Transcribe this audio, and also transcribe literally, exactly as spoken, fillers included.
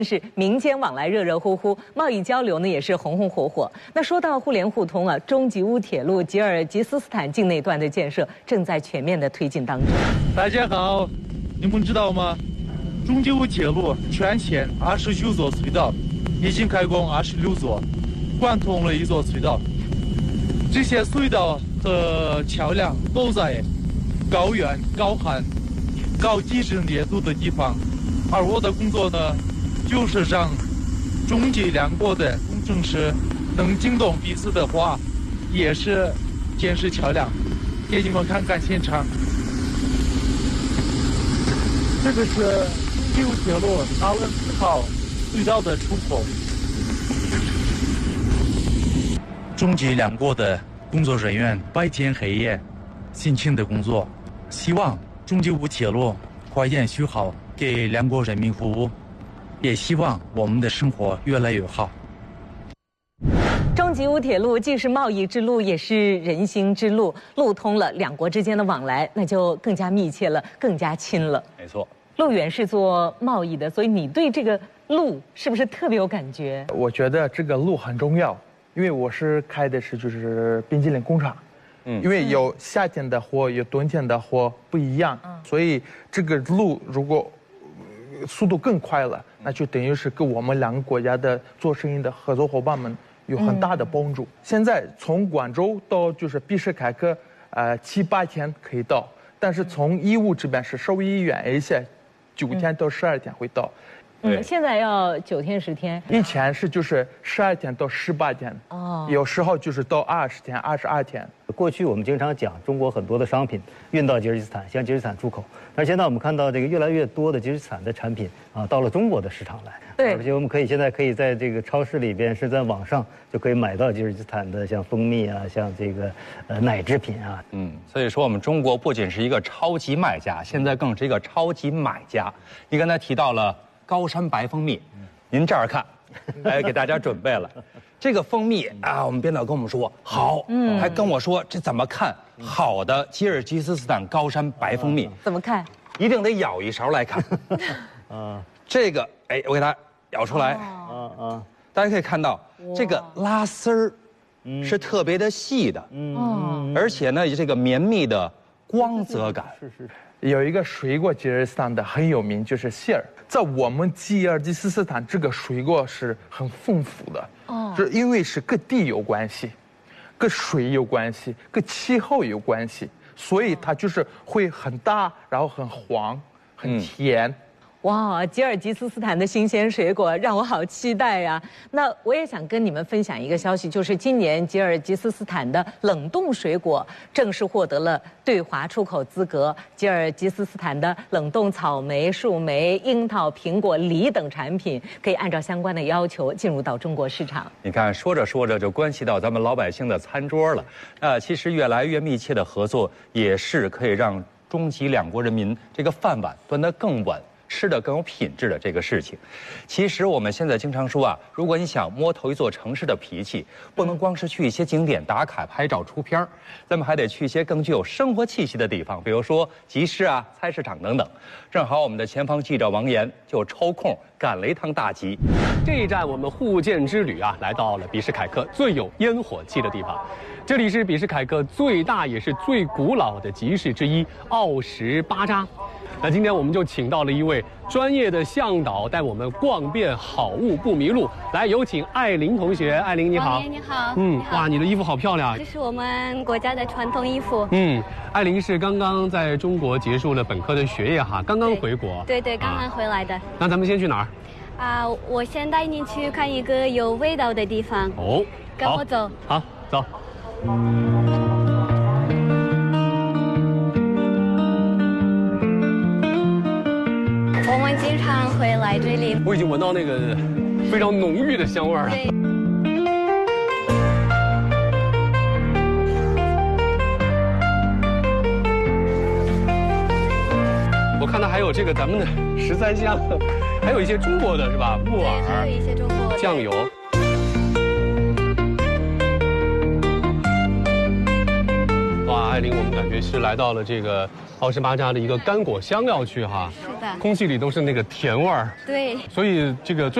是民间往来热热乎乎，贸易交流呢也是红红火火。那说到互联互通啊，中吉乌铁路吉尔吉斯斯坦境内段的建设正在全面的推进当中。 大家好，你们知道吗？中吉乌铁路全线二十九座隧道，已经开工二十六座，贯通了一座隧道。这些隧道和桥梁都在高原、高寒、高地震烈度的地方，而我的工作呢，就是让中吉两国的工程师能听懂彼此的话，也是建设桥梁。给你们看看现场，这个是中吉乌铁路达伦四号隧道的出口。中吉两国的工作人员白天黑夜辛勤的工作，希望中吉乌铁路快点修好，给两国人民服务。也希望我们的生活越来越好。 中吉乌铁路既是贸易之路，也是人心之路，路通了，两国之间的往来那就更加密切了，更加亲了。 没错， 陆远是做贸易的，所以你对这个路是不是特别有感觉？ 我觉得这个路很重要，因为我是开的是就是冰激凌工厂，嗯，因为有夏天的活，有冬天的活不一样，嗯，所以这个路如果速度更快了，那就等于是跟我们两个国家的做生意的合作伙伴们有很大的帮助。嗯、现在从广州到就是比什凯克，呃，七八天可以到，但是从义乌这边是稍微远一些，九天到十二天会到。 嗯，现在要九天十天， 以前是就是十二天到十八天，哦，有时候就是到二十天、二十二天。 过去我们经常讲中国很多的商品运到吉尔吉斯坦，向吉尔吉斯坦出口，但是现在我们看到这个越来越多的吉尔吉斯坦的产品啊，到了中国的市场来。 对， 而且我们可以现在可以在这个超市里边，是在网上就可以买到吉尔吉斯坦的像蜂蜜啊，像这个呃奶制品啊。 嗯，所以说我们中国不仅是一个超级卖家，现在更是一个超级买家。你刚才提到了高山白蜂蜜，您这儿看，哎，给大家准备了这个蜂蜜啊。我们编导跟我们说好，嗯，还跟我说这怎么看好的吉尔吉斯斯坦高山白蜂蜜？ 怎么看？ 一定得舀一勺来看。啊，这个哎，我给它舀出来。啊啊，大家可以看到这个拉丝儿是特别的细的，嗯，而且呢，这个绵密的光泽感。 是是。有一个水果吉尔吉斯坦的很有名，就是杏儿。在我们吉尔吉斯斯坦，这个水果是很丰富的，哦，是因为是跟地有关系，跟水有关系，跟气候有关系，所以它就是会很大，然后很黄，很甜。嗯， 哇，吉尔吉斯斯坦的新鲜水果让我好期待呀！那我也想跟你们分享一个消息，就是今年吉尔吉斯斯坦的冷冻水果正式获得了对华出口资格。吉尔吉斯斯坦的冷冻草莓、树莓、樱桃、苹果、梨等产品可以按照相关的要求进入到中国市场。 你看，说着说着就关系到咱们老百姓的餐桌了。呃，其实越来越密切的合作，也是可以让中吉两国人民这个饭碗端得更稳，吃的更有品质的这个事情。其实我们现在经常说啊，如果你想摸透一座城市的脾气，不能光是去一些景点打卡拍照出片儿，咱们还得去一些更具有生活气息的地方，比如说集市啊、菜市场等等。正好我们的前方记者王岩就抽空赶了一趟大吉。 这一站我们互鉴之旅啊，来到了比什凯克最有烟火气的地方。这里是比什凯克最大也是最古老的集市之一奥什巴扎。那今天我们就请到了一位专业的向导，带我们逛遍好物不迷路。来，有请艾琳同学。艾琳你好。 王爷你好。 嗯，哇，你的衣服好漂亮。 这是我们国家的传统衣服。 嗯，艾琳是刚刚在中国结束了本科的学业哈，刚刚回国。 对对，刚刚回来的。 那咱们先去哪儿？ 啊，我先带您去看一个有味道的地方。 哦， 跟我走。 好，走。 我们经常会来这里。 我已经闻到那个非常浓郁的香味了。 对。 我看到还有这个咱们的十三香，还有一些中国的是吧？木耳， 还有一些中国酱油。哇， 领我们感觉是来到了这个奥什巴扎的一个干果香料区哈。 是的， 空气里都是那个甜味儿。 对。 所以这个。